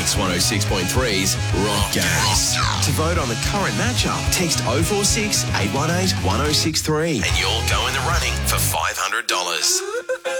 Mix 106.3's Rock Games. To vote on the current matchup, text 046 818 1063 and you'll go in the running for $500.